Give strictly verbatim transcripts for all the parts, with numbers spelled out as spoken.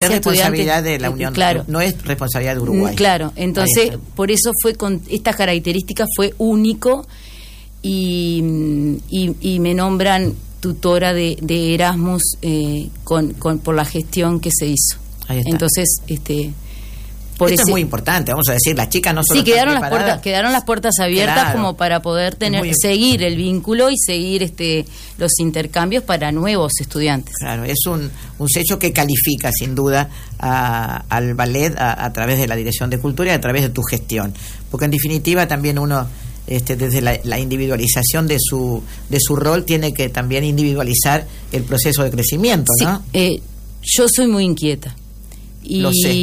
es responsabilidad de la eh, Unión, claro, no es responsabilidad de Uruguay. Claro, entonces por eso fue con estas características fue único y, y, y me nombran tutora de, de Erasmus eh, con, con por la gestión que se hizo. Ahí está. Entonces, este por Esto ese, es muy importante, vamos a decir, las chicas no solo sí, quedaron están las preparadas, puertas, quedaron las puertas abiertas, claro, como para poder tener muy, seguir el vínculo y seguir este los intercambios para nuevos estudiantes. Claro, es un, un sello que califica sin duda a, al ballet a, a través de la Dirección de Cultura y a través de tu gestión, porque en definitiva también uno este, desde la, la individualización de su de su rol tiene que también individualizar el proceso de crecimiento, Sí, ¿no? eh, yo soy muy inquieta. Y, Lo sé.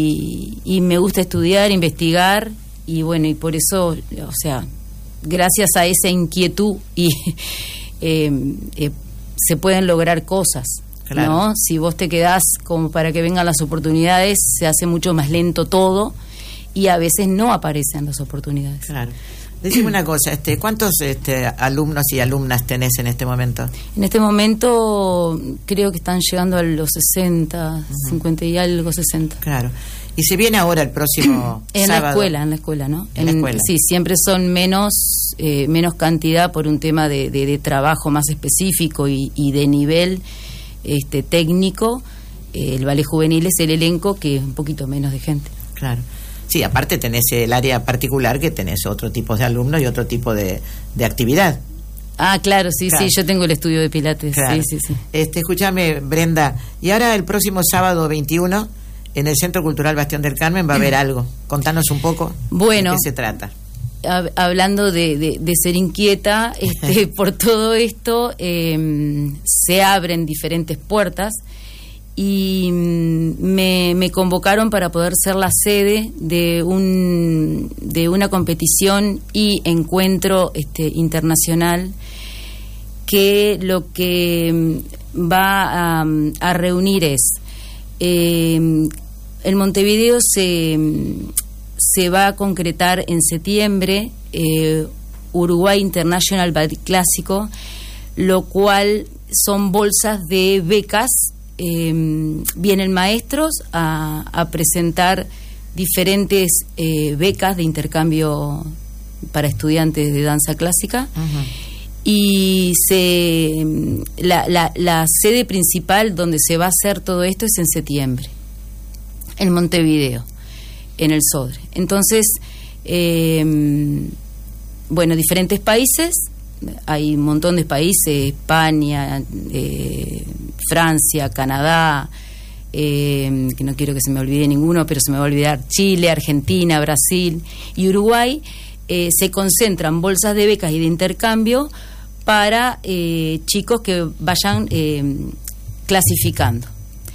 y me gusta estudiar, investigar y bueno, y por eso, o sea, gracias a esa inquietud y eh, eh, se pueden lograr cosas, claro, ¿no? Si vos te quedás como para que vengan las oportunidades, se hace mucho más lento todo y a veces no aparecen las oportunidades. Claro. Decime una cosa, este, ¿cuántos este, alumnos y alumnas tenés en este momento? En este momento creo que están llegando a los sesenta, uh-huh. cincuenta y algo, sesenta. Claro. Y se viene ahora el próximo en sábado. la escuela, en la escuela, ¿no? En, en la escuela. Sí, siempre son menos eh, menos cantidad por un tema de, de, de trabajo más específico y, y de nivel este técnico. Eh, el ballet juvenil es el elenco que es un poquito menos de gente. Claro. Sí, aparte tenés el área particular que tenés otro tipo de alumnos y otro tipo de, de actividad. Ah, claro, sí, claro. sí, yo tengo el estudio de Pilates. Claro. Sí, sí, sí. Este, escúchame, Brenda, y ahora el próximo sábado veintiuno en el Centro Cultural Bastión del Carmen va a haber algo. Contanos un poco bueno, de qué se trata. Hab- hablando de, de, de ser inquieta, este, por todo esto eh, se abren diferentes puertas. Y me, me convocaron para poder ser la sede de un de una competición y encuentro este internacional que lo que va a, a reunir es eh, en Montevideo se se va a concretar en septiembre eh, Uruguay International Ballet Clásico, lo cual son bolsas de becas. Eh, vienen maestros a, a presentar diferentes eh, becas de intercambio para estudiantes de danza clásica. Uh-huh. Y se la, la, la sede principal donde se va a hacer todo esto es en septiembre, en Montevideo, en el Sodre. Entonces, eh, bueno, diferentes países. Hay un montón de países, España, eh, Francia, Canadá, eh, que no quiero que se me olvide ninguno, pero se me va a olvidar Chile, Argentina, Brasil y Uruguay. Eh, se concentran bolsas de becas y de intercambio para eh, chicos que vayan eh, clasificando.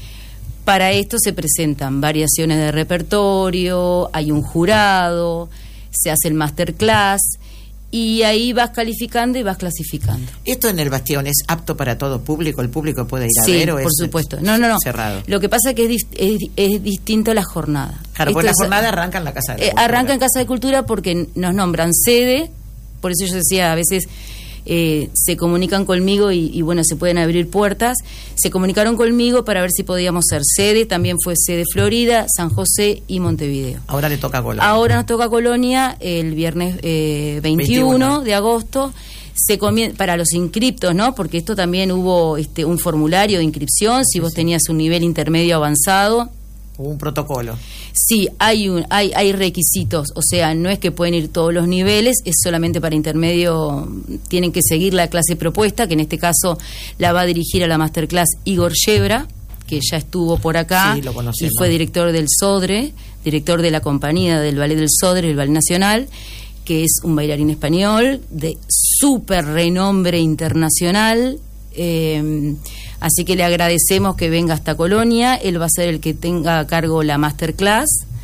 Para esto se presentan variaciones de repertorio, hay un jurado, se hace el masterclass. Y ahí vas calificando y vas clasificando. ¿Esto en el Bastión es apto para todo público? ¿El público puede ir a sí, ver o por es supuesto. No, no, no. cerrado? Lo que pasa es que es, es, es distinto la jornada. Claro, pues la jornada arranca en la Casa de la eh, Cultura. Arranca en Casa de Cultura porque nos nombran sede, por eso yo decía, a veces eh, se comunican conmigo y, y bueno, se pueden abrir puertas. Se comunicaron conmigo para ver si podíamos ser sede, también fue sede Florida, San José y Montevideo. Ahora le toca a Colonia. Ahora nos toca Colonia el viernes eh, veintiuno, veintiuno de agosto. Se comien- para los inscriptos, ¿no? Porque esto también hubo este un formulario de inscripción, si sí, vos sí. tenías un nivel intermedio avanzado. Hubo un protocolo. Sí, hay un hay hay requisitos, o sea, no es que pueden ir todos los niveles, es solamente para intermedio, tienen que seguir la clase propuesta, que en este caso la va a dirigir a la masterclass Igor Yebra, que ya estuvo por acá sí, lo conocemos. Y fue director del Sodre, director de la compañía del Ballet del Sodre, el Ballet Nacional, que es un bailarín español de súper renombre internacional. Eh, así que le agradecemos que venga hasta Colonia. Él va a ser el que tenga a cargo la masterclass.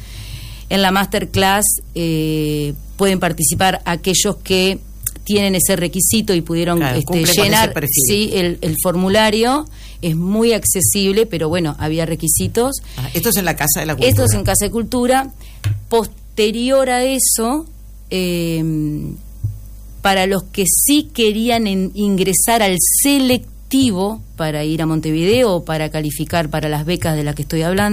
En la masterclass eh, pueden participar aquellos que tienen ese requisito y pudieron claro, este, llenar sí, el, el formulario. Es muy accesible, pero bueno, había requisitos. Ah, esto es en la Casa de la Cultura. Esto es en Casa de Cultura. Posterior a eso, eh, para los que sí querían en, ingresar al selectivo para ir a Montevideo o para calificar para las becas de las que estoy hablando,